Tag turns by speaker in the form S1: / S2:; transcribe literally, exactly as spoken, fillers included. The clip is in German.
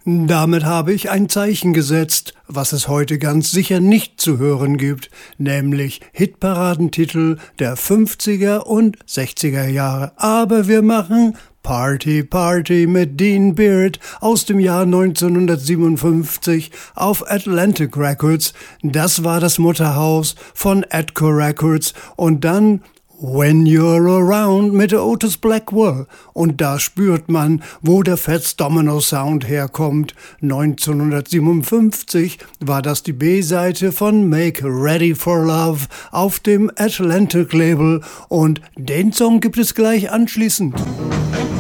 S1: Damit habe ich ein Zeichen gesetzt, was es heute ganz sicher nicht zu hören gibt, nämlich Hitparadentitel der fünfziger und sechziger Jahre. Aber wir machen Party Party mit Dean Beard aus dem Jahr neunzehnhundertsiebenundfünfzig auf Atlantic Records. Das war das Mutterhaus von Atco Records. Und dann When You're Around mit Otis Blackwell. Und da spürt man, wo der Fats Domino Sound herkommt. neunzehnhundertsiebenundfünfzig war das die B-Seite von Make Ready for Love auf dem Atlantic Label. Und den Song gibt es gleich anschließend.